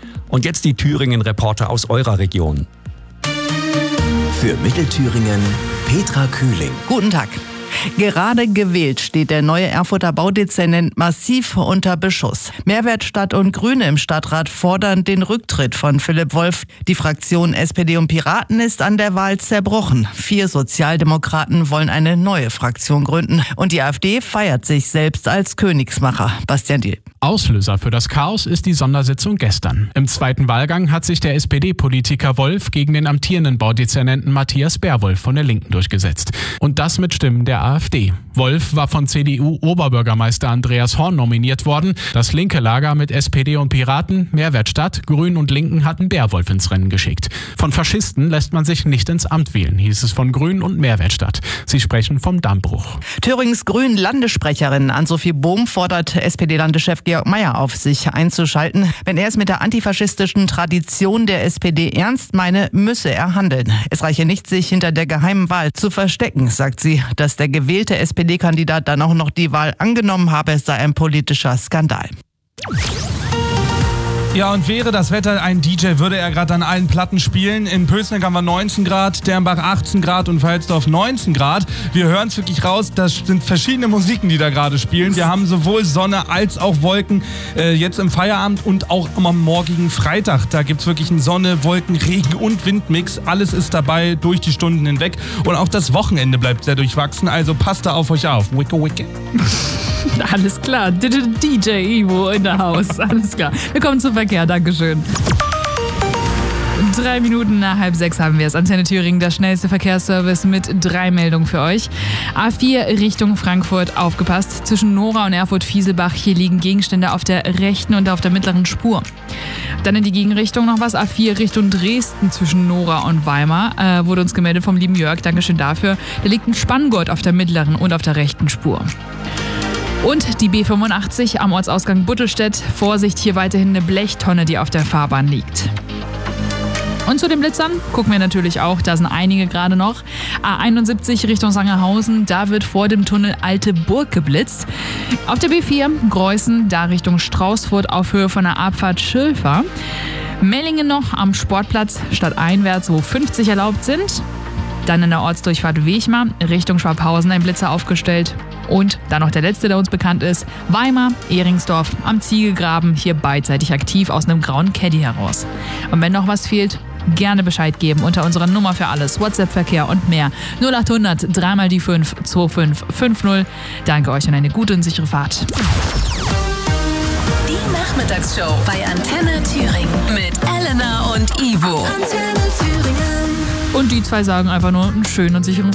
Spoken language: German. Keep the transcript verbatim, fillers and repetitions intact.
Und jetzt die Thüringen-Reporter aus eurer Region. Für Mittelthüringen Petra Kühling. Guten Tag. Gerade gewählt steht der neue Erfurter Baudezernent massiv unter Beschuss. Mehrwertstadt und Grüne im Stadtrat fordern den Rücktritt von Philipp Wolf. Die Fraktion S P D und Piraten ist an der Wahl zerbrochen. Vier Sozialdemokraten wollen eine neue Fraktion gründen. Und die AfD feiert sich selbst als Königsmacher. Bastian Diel. Auslöser für das Chaos ist die Sondersitzung gestern. Im zweiten Wahlgang hat sich der S P D-Politiker Wolf gegen den amtierenden Baudezernenten Matthias Bärwolf von der Linken durchgesetzt. Und das mit Stimmen der AfD. Wolf war von C D U-Oberbürgermeister Andreas Horn nominiert worden. Das linke Lager mit S P D und Piraten, Mehrwertstadt, Grünen und Linken hatten Bärwolf ins Rennen geschickt. Von Faschisten lässt man sich nicht ins Amt wählen, hieß es von Grünen und Mehrwertstadt. Sie sprechen vom Dammbruch. Thürings Grünen Landessprecherin Ann-Sophie Bohm fordert S P D-Landeschef Georg Mayer auf, sich einzuschalten. Wenn er es mit der antifaschistischen Tradition der S P D ernst meine, müsse er handeln. Es reiche nicht, sich hinter der geheimen Wahl zu verstecken, sagt sie. Dass der gewählte S P D-Kandidat dann auch noch die Wahl angenommen habe, sei ein politischer Skandal. Ja, und wäre das Wetter ein D J, würde er gerade an allen Platten spielen. In Pölsneck haben wir neunzehn Grad, Dernbach achtzehn Grad und Pfalzdorf neunzehn Grad. Wir hören es wirklich raus, das sind verschiedene Musiken, die da gerade spielen. Wir haben sowohl Sonne als auch Wolken äh, jetzt im Feierabend und auch am morgigen Freitag. Da gibt es wirklich einen Sonne, Wolken, Regen und Windmix. Alles ist dabei durch die Stunden hinweg. Und auch das Wochenende bleibt sehr durchwachsen, also passt da auf euch auf. Wicke, wicke. Alles klar, D J Ivo in der Haus. Alles klar. Wir kommen zum Verkehr, Dankeschön. Drei Minuten nach halb sechs haben wir es. Antenne Thüringen, der schnellste Verkehrsservice mit drei Meldungen für euch. A vier Richtung Frankfurt, aufgepasst. Zwischen Nora und Erfurt-Fieselbach, hier liegen Gegenstände auf der rechten und auf der mittleren Spur. Dann in die Gegenrichtung noch was. A vier Richtung Dresden zwischen Nora und Weimar. Äh, wurde uns gemeldet vom lieben Jörg, Dankeschön dafür. Da liegt ein Spanngurt auf der mittleren und auf der rechten Spur. Und die B fünfundachtzig am Ortsausgang Buttelstedt. Vorsicht, hier weiterhin eine Blechtonne, die auf der Fahrbahn liegt. Und zu den Blitzern gucken wir natürlich auch, da sind einige gerade noch. A einundsiebzig Richtung Sangerhausen, da wird vor dem Tunnel Alte Burg geblitzt. Auf der B vier Greußen, da Richtung Straußfurt auf Höhe von der Abfahrt Schilfer. Mellingen noch am Sportplatz stadteinwärts, wo fünfzig erlaubt sind. Dann in der Ortsdurchfahrt Wechmar Richtung Schwabhausen ein Blitzer aufgestellt. Und dann noch der letzte, der uns bekannt ist, Weimar, Ehringsdorf am Ziegelgraben, hier beidseitig aktiv aus einem grauen Caddy heraus. Und wenn noch was fehlt, gerne Bescheid geben unter unserer Nummer für alles, WhatsApp-Verkehr und mehr. null achthundert drei mal die fünf zwei fünf fünf null. Danke euch und eine gute und sichere Fahrt. Die Nachmittagsshow bei Antenne Thüringen mit Elena und Ivo. Antenne Thüringen. Und die zwei sagen einfach nur einen schönen und sicheren